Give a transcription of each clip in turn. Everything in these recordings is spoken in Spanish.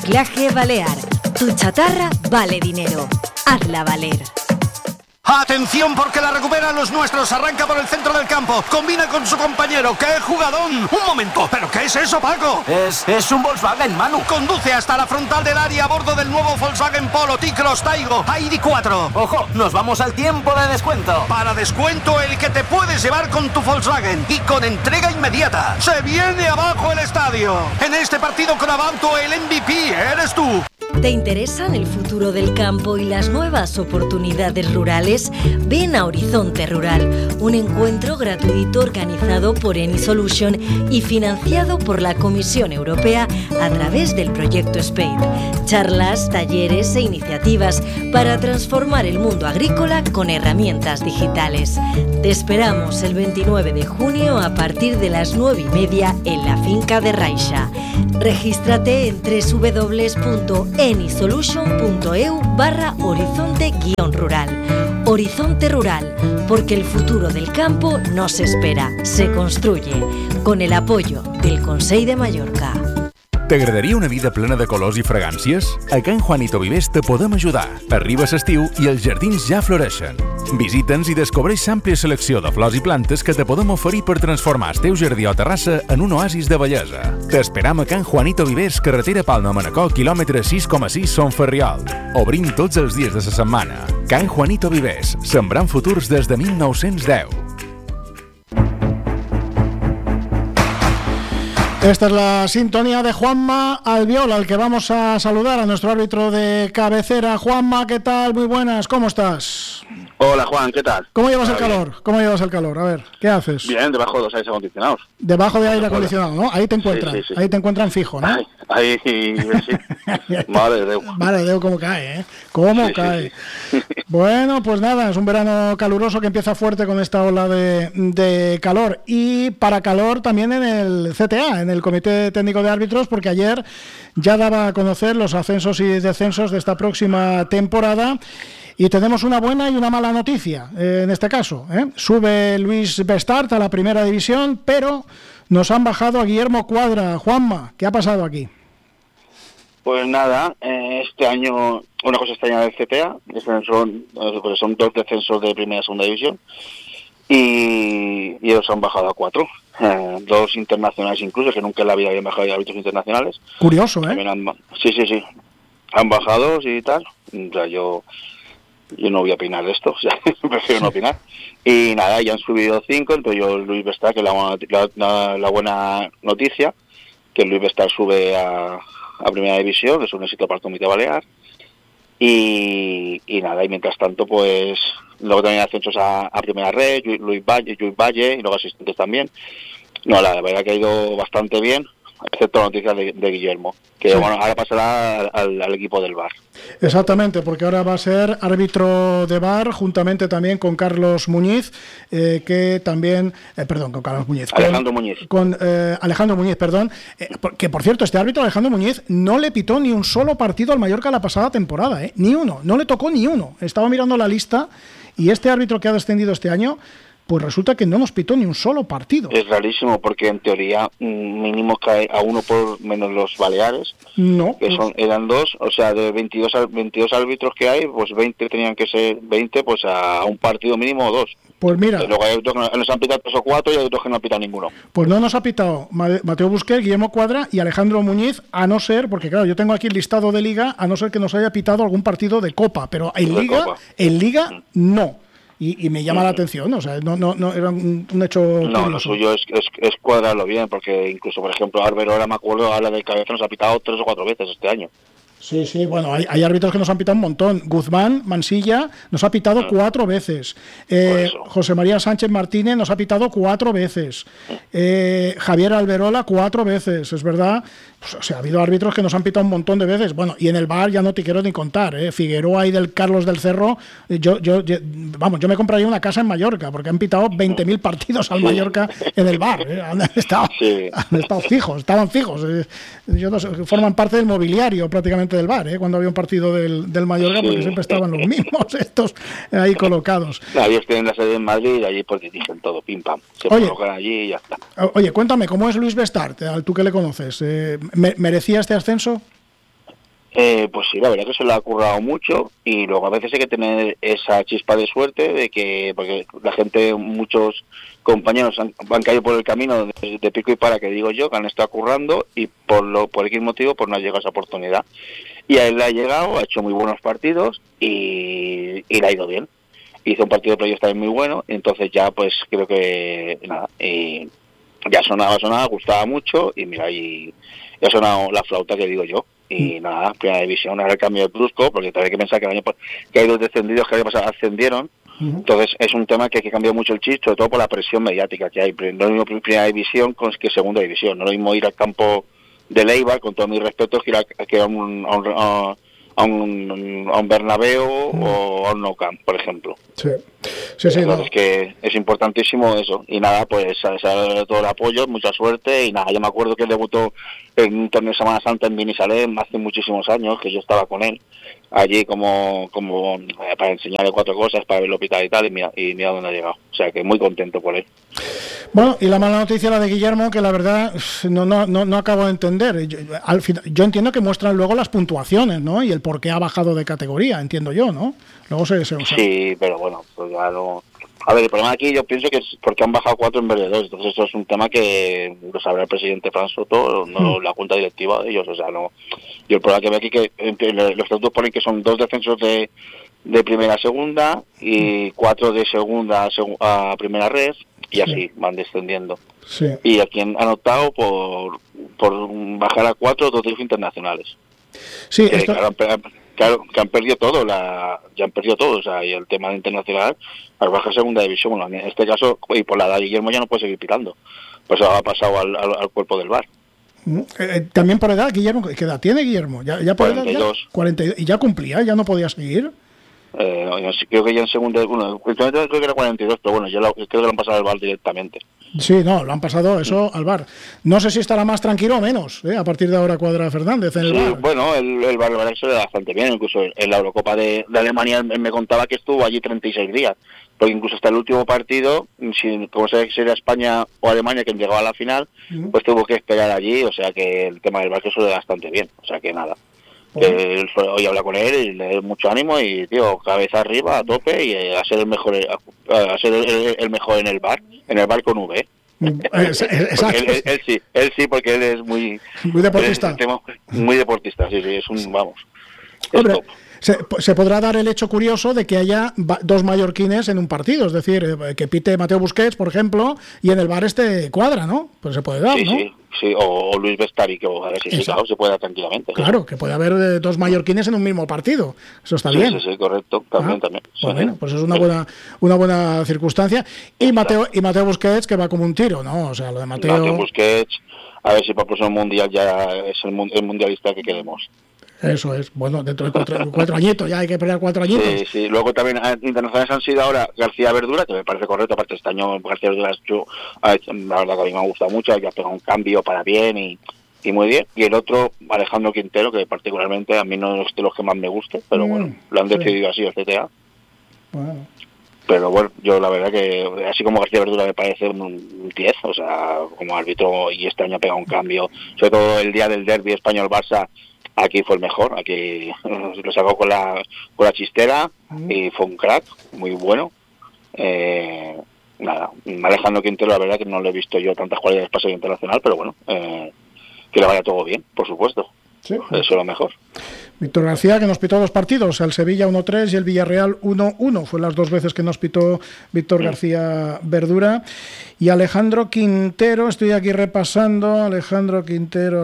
Reciclaje Balear. Tu chatarra vale dinero. Hazla valer. ¡Atención porque la recuperan los nuestros! Arranca por el centro del campo, combina con su compañero. ¡Qué jugadón! ¡Un momento! ¿Pero qué es eso, Paco? Es un Volkswagen, Manu. Conduce hasta la frontal del área a bordo del nuevo Volkswagen Polo T-Cross Taigo ID4. ¡Ojo! Nos vamos al tiempo de descuento. Para descuento el que te puedes llevar con tu Volkswagen y con entrega inmediata. ¡Se viene abajo el estadio! En este partido con Abauto el MVP eres tú. ¿Te interesan el futuro del campo y las nuevas oportunidades rurales? Ven a Horizonte Rural, un encuentro gratuito organizado por Eni Solution y financiado por la Comisión Europea a través del proyecto SPADE. Charlas, talleres e iniciativas para transformar el mundo agrícola con herramientas digitales. Te esperamos el 29 de junio a partir de las 9:30 en la finca de Raixa. Regístrate en www.enisolution.eu/horizonte-rural. Horizonte Rural, porque el futuro del campo no se espera, se construye, con el apoyo del Consell de Mallorca. T'agradaria una vida plena de colors i fragàncies? A Can Juanito Vivers te podem ajudar. Arriba l'estiu i els jardins ja floreixen. Visita'ns i descobreix l'àmplia selecció de flors i plantes que te podem oferir per transformar el teu jardí o terrassa en un oasis de bellesa. T'esperam a Can Juanito Vivers, carretera Palma Manacor, quilòmetre 6,6 Son Ferriol. Obrim tots els dies de la setmana. Can Juanito Vivers, sembrant futurs des de 1910. Esta es la sintonía de Juanma Albiol, al que vamos a saludar, a nuestro árbitro de cabecera. Juanma, ¿qué tal? Muy buenas, ¿cómo estás? Hola Juan, ¿qué tal? ¿Cómo llevas el calor? ¿Cómo llevas el calor? A ver, ¿qué haces? Bien, debajo de los aires acondicionados. Debajo de aire acondicionado, ¿no? Ahí te encuentran, sí. Ahí te encuentran fijo, ¿no? Ahí sí. Madre de Déu. Madre de Déu, cómo cae, ¿eh? Cómo cae. Sí. Bueno, pues nada, es un verano caluroso que empieza fuerte con esta ola de calor. Y para calor también en el CTA, en el Comité Técnico de Árbitros, porque ayer ya daba a conocer los ascensos y descensos de esta próxima temporada. Y tenemos una buena y una mala noticia, en este caso. Sube Luis Bestart a la primera división, pero nos han bajado a Guillermo Cuadra. Juanma, ¿qué ha pasado aquí? Pues nada, este año, una cosa extraña del CTA, son 2 descensos de primera y segunda división, y ellos han bajado a 4. 2 internacionales incluso, que nunca en la vida habían bajado de árbitros internacionales. Curioso, ¿eh? Sí. Han bajado y tal. O sea, yo no voy a opinar de esto, o sea, prefiero no opinar. Y nada, ya han subido 5, entonces yo, Luis Bestar, que es la buena noticia, que Luis Bestar sube a primera división, que es un éxito para el Comité Balear. Y nada, y mientras tanto, pues, luego también ascensos a primera red, Luis Valle, y luego asistentes también. No, la verdad que ha ido bastante bien, excepto la noticia de Guillermo, que sí. Bueno, ahora pasará al equipo del VAR. Exactamente, porque ahora va a ser árbitro de VAR, juntamente también con Carlos Muñiz, que también, con Carlos Muñiz. Alejandro Muñiz. Con Alejandro Muñiz, perdón, que por cierto, este árbitro, Alejandro Muñiz, no le pitó ni un solo partido al Mallorca la pasada temporada, ni uno, no le tocó ni uno. Estaba mirando la lista y este árbitro que ha descendido este año, pues resulta que no nos pitó ni un solo partido. Es rarísimo, porque en teoría mínimo cae a uno por menos los Baleares, no, que eran 2, o sea, de 22 árbitros que hay, pues 20 tenían que ser 20, pues a un partido mínimo 2. Pues mira, luego hay otros que nos han pitado 3 o 4 y hay otros que no han pitado ninguno. Pues no nos ha pitado Mateo Busquets, Guillermo Cuadra y Alejandro Muñiz, a no ser, porque claro, yo tengo aquí el listado de Liga, a no ser que nos haya pitado algún partido de Copa, pero en Liga no. Y me llama la atención, o sea, no era un hecho no, curioso. Lo suyo es cuadrarlo bien, porque incluso, por ejemplo, Arberola, me acuerdo, a la del Cabeza nos ha pitado 3 o 4 veces este año. Sí, bueno, hay árbitros que nos han pitado un montón. Guzmán, Mansilla, nos ha pitado 4 veces. José María Sánchez Martínez nos ha pitado 4 veces. Javier Alberola 4 veces, es verdad. Pues, o sea, ha habido árbitros que nos han pitado un montón de veces. Bueno, y en el VAR ya no te quiero ni contar, Figueroa y del Carlos del Cerro, yo me compraría una casa en Mallorca, porque han pitado 20.000 partidos al Mallorca en el VAR. Han estado fijos, estaban fijos. Yo no sé, forman parte del mobiliario prácticamente del VAR, cuando había un partido del Mallorca, porque siempre estaban los mismos estos ahí colocados. Ellos tienen la sede en Madrid, allí pues dirigen todo, pim pam, se colocan allí y ya está. Oye, cuéntame, ¿cómo es Luis Bestart? Tú que le conoces, ¿merecía este ascenso? Pues sí, la verdad que se lo ha currado mucho y luego a veces hay que tener esa chispa de suerte de que, porque la gente, muchos compañeros han caído por el camino de pico y para, que digo yo, que han estado currando y por X motivo pues no ha llegado esa oportunidad. Y a él le ha llegado, ha hecho muy buenos partidos y le ha ido bien. Hizo un partido de playoff también muy bueno, entonces ya pues creo que nada, y ya sonaba, gustaba mucho y mira, y ha sonado la flauta que digo yo. Y nada, primera división, ahora el cambio de brusco, porque también hay que pensar que el año que hay 2 descendidos que el año pasado ascendieron. Entonces es un tema que cambió mucho el chip, sobre todo por la presión mediática que hay. No es lo mismo primera división que segunda división, no es lo mismo ir al campo de Eibar, con todo mi respeto, que ir a un Bernabéu o a un Nou Camp, por ejemplo. Sí, entonces, no. Es que es importantísimo eso. Y nada, pues se ha dado todo el apoyo, mucha suerte. Y nada, yo me acuerdo que él debutó en un torneo de Semana Santa en Vinisalem hace muchísimos años, que yo estaba con él allí como para enseñarle 4 cosas, para ver el hospital y tal, y mira dónde ha llegado. O sea que muy contento por él. Bueno, y la mala noticia, la de Guillermo, que la verdad no acabo de entender. Yo entiendo que muestran luego las puntuaciones, ¿no? Y el por qué ha bajado de categoría, entiendo yo, ¿no? Luego se Sí, pero bueno, pues ya no... A ver, el problema aquí yo pienso que es porque han bajado 4 en vez de 2, entonces eso es un tema que lo sabrá el presidente Fran Soto, no la junta directiva de ellos, o sea, no... Yo el problema que veo aquí que los estatutos ponen que son 2 descensos de primera a segunda y 4 de segunda a primera red, y así van descendiendo. Sí. Y aquí han optado por bajar a 4 2 internacionales. Sí, Claro, que han perdido todo, ya han perdido todo, o sea, y el tema internacional, al bajar segunda división, bueno, en este caso, y por la edad de Guillermo ya no puede seguir pitando, pues ha pasado al cuerpo del VAR. También por edad, Guillermo, ¿qué edad tiene Guillermo? ¿Ya por 42. Edad, ya? 42. ¿Y ya cumplía? ¿Ya no podía seguir? Creo que ya en segunda, bueno, creo que era 42, pero bueno, creo que lo han pasado al VAR directamente. Sí, no, lo han pasado eso al VAR. No sé si estará más tranquilo o menos, a partir de ahora Cuadra Fernández en el VAR. Bueno, el VAR se le da bastante bien, incluso en la Eurocopa de Alemania me contaba que estuvo allí 36 días, porque incluso hasta el último partido, como sería España o Alemania quien llegaba a la final, pues tuvo que esperar allí, o sea que el tema del VAR se le da bastante bien, o sea que nada. Hoy habla con él y le doy mucho ánimo y, tío, cabeza arriba, a tope y a ser el mejor el mejor en el VAR con V. Exacto. Él sí, porque él es muy deportista. Muy deportista, sí, es un, vamos. Hombre, se podrá dar el hecho curioso de que haya 2 mallorquines en un partido, es decir, que pite Mateo Busquets, por ejemplo, y en el VAR Cuadra, ¿no? Pues se puede dar, ¿no? Sí, o Luis Bestari, que a ver si claro, se puede dar tranquilamente. Claro, que puede haber 2 mallorquines en un mismo partido, eso está bien. Sí, correcto, también. Pues bueno, pues es una buena circunstancia. Y Mateo Busquets, que va como un tiro, ¿no? O sea, lo de Mateo Busquets, a ver si para el próximo mundial ya es el mundialista que queremos. Eso es, bueno, dentro de 4 añitos, ya hay que pelear 4 añitos. Sí, luego también internacionales han sido ahora García Verdura, que me parece correcto, aparte este año García Verdura la verdad que a mí me ha gustado mucho, ha pegado un cambio para bien y muy bien, y el otro, Alejandro Quintero, que particularmente a mí no es de los que más me guste, pero bueno, lo han decidido así el CTA. Bueno. Pero bueno, yo la verdad que así como García Verdura me parece un 10, o sea, como árbitro, y este año ha pegado un cambio, sobre todo el día del derbi español-Barça. Aquí fue el mejor, aquí lo sacó con la chistera y fue un crack, muy bueno. Nada, Alejandro Quintero, la verdad que no le he visto yo tantas cualidades para ser internacional, pero bueno, que le vaya todo bien, por supuesto. Sí. Eso es lo mejor. Víctor García, que nos pitó 2 partidos, el Sevilla 1-3 y el Villarreal 1-1. Fue las 2 veces que nos pitó Víctor García Verdura. Y Alejandro Quintero, estoy aquí repasando. Alejandro Quintero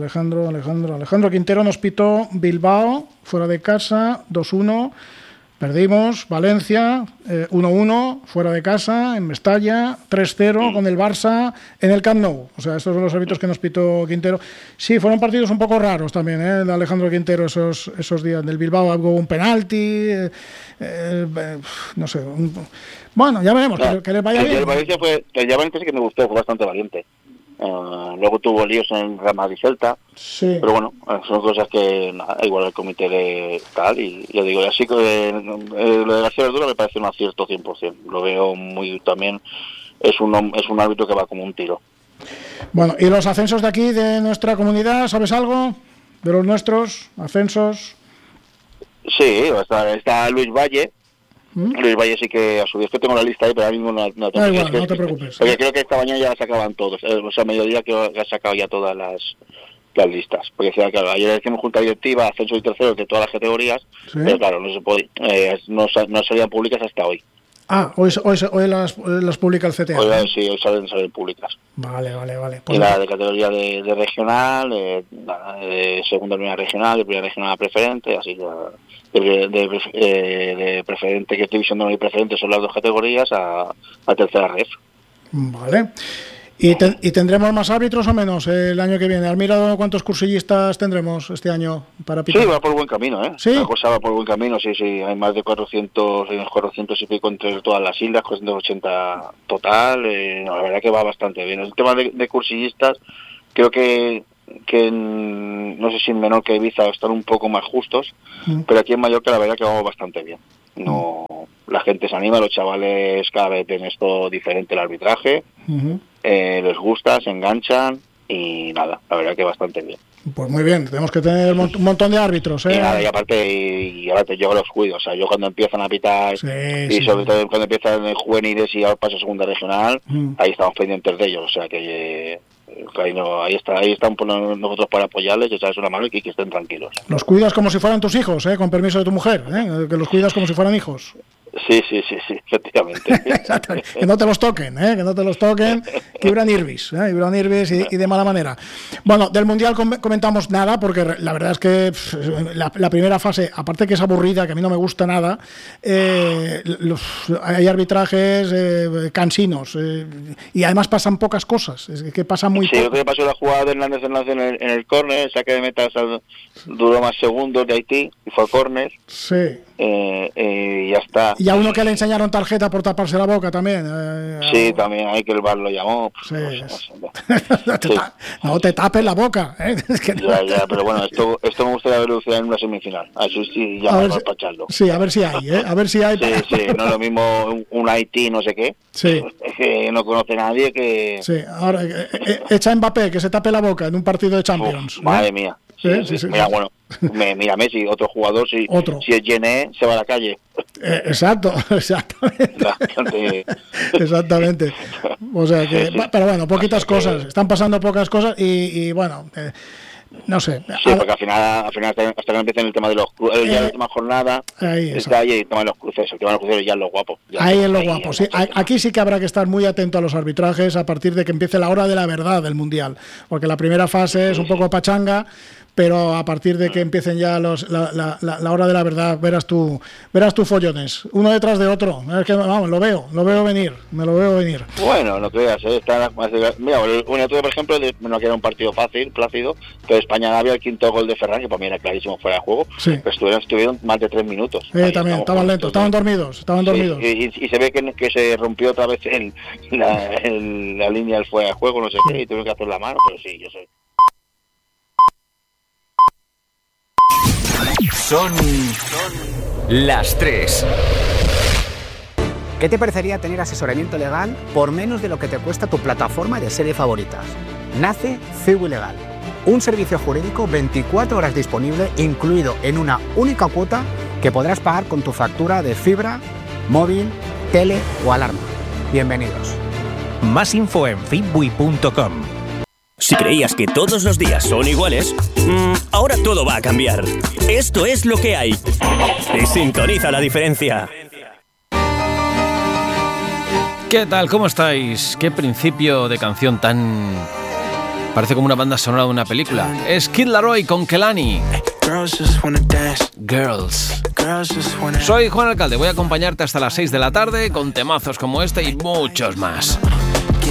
nos pitó Bilbao, fuera de casa, 2-1. Perdimos, Valencia, 1-1, fuera de casa, en Mestalla, 3-0 con el Barça en el Camp Nou. O sea, estos son los árbitros que nos pitó Quintero. Sí, fueron partidos un poco raros también, de Alejandro Quintero esos días. Del Bilbao hubo un penalti, no sé. Bueno, ya veremos, que les vaya bien. El Valencia sí que me gustó, fue bastante valiente. Luego tuvo líos en Real Madrid Celta, sí. Pero bueno, son cosas que igual el comité de tal, y yo digo, así que lo de García Verdura me parece un acierto 100%, lo veo muy también, es un árbitro que va como un tiro. Bueno, ¿y los ascensos de aquí, de nuestra comunidad, sabes algo? de los nuestros, ascensos. Sí, está Luis Valle. Luis Valle sí que a su vez que tengo la lista ahí, pero ahora mismo no tengo. Igual, no te preocupes. Porque creo que esta mañana ya sacaban todos. O sea, a mediodía que ha sacado ya todas las listas. Porque claro, ayer hicimos junta directiva, ascenso y terceros de todas las categorías, ¿sí? Pero claro, no se puede, no salían públicas hasta hoy. Hoy las publica el CTA. Sí, hoy salen públicas. Vale. Pues y la de categoría de regional, de segunda primera regional, de primera regional a preferente, así de preferente, que es división de honor y preferente, son las dos categorías, a tercera ref. Vale. ¿Y tendremos más árbitros o menos el año que viene? ¿Has mirado cuántos cursillistas tendremos este año para pitar? Sí, va por buen camino, ¿eh? ¿Sí? La cosa va por buen camino, sí. Hay más de 400 y pico entre todas las islas, 480 total. La verdad que va bastante bien. El tema de cursillistas, creo que no sé si en menor que Ibiza están un poco más justos, pero aquí en Mallorca la verdad que vamos bastante bien. No, la gente se anima, los chavales cada vez ven esto diferente, el arbitraje, les gusta, se enganchan y nada, la verdad que bastante bien. Pues muy bien, tenemos que tener un montón de árbitros, ¿eh? Y aparte yo los cuido, o sea, yo cuando empiezan a pitar sobre todo cuando empiezan en juveniles y ahora pasa a segunda regional, ahí estamos pendientes de ellos, o sea que ahí están nosotros para apoyarles, echarles una mano y que estén tranquilos. Los cuidas como si fueran tus hijos, con permiso de tu mujer, que los cuidas como si fueran hijos. Sí, efectivamente. Que no te los toquen, que Ibran Irvis y de mala manera. Bueno, del Mundial comentamos nada, porque la verdad es que la primera fase, aparte que es aburrida, que a mí no me gusta nada, hay arbitrajes cansinos, y además pasan pocas cosas, es que pasan muy poco. Sí, lo que pasó la jugada de Hernández en el córner, saque de meta duró más segundos de Haití, y fue córner. Sí. Y ya está. Y a uno que le enseñaron tarjeta por taparse la boca también. Sí, también hay que el VAR lo llamó. No te tapes la boca. Es que ya, pero bueno, esto me gustaría verlo en una semifinal. Eso sí, ya para echarlo. Sí, a ver si hay, a ver si hay. Sí, no es lo mismo un Haití, no sé qué. Sí. Es que no conoce nadie que... Sí, ahora echa a Mbappé que se tape la boca en un partido de Champions. Madre mía. Sí. Mira, bueno, mira Messi, otro jugador, si es Gené, se va a la calle. Exactamente. O sea que, pero bueno, poquitas cosas, están pasando pocas cosas y bueno, no sé. Sí, porque al final hasta que empiecen el tema de los cruces, ya la última jornada, está ahí el tema de los cruces, ya es lo guapo. Ahí es lo guapo, sí. Aquí sí que habrá que estar muy atento a los arbitrajes a partir de que empiece la hora de la verdad del Mundial, porque la primera fase es un poco pachanga, pero a partir de que empiecen ya la hora de la verdad, verás tú follones, uno detrás de otro. Es que, vamos, me lo veo venir. Bueno, no te veas, mira, un otro, por ejemplo, no que era un partido fácil, plácido, pero España-Arabia, el quinto gol de Ferran, que para mí era clarísimo fuera de juego, sí. Pero estuvieron más de 3 minutos. También, estaban lentos, estaban dormidos. Y se ve que se rompió otra vez la línea del fuera de juego, no sé qué, y tuvieron que hacer la mano, pero sí, yo sé. Son las 3. ¿Qué te parecería tener asesoramiento legal por menos de lo que te cuesta tu plataforma de serie favoritas? Nace Ciwi Legal, un servicio jurídico 24 horas disponible, incluido en una única cuota que podrás pagar con tu factura de fibra, móvil, tele o alarma. Bienvenidos. Más info en fitbui.com. Si creías que todos los días son iguales, ahora todo va a cambiar. Esto es lo que hay. Y sintoniza la diferencia. ¿Qué tal? ¿Cómo estáis? ¿Qué principio de canción tan... parece como una banda sonora de una película? Es Kid Laroi con Kelani. Girls. Soy Juan Alcalde, voy a acompañarte hasta las 6 de la tarde con temazos como este y muchos más.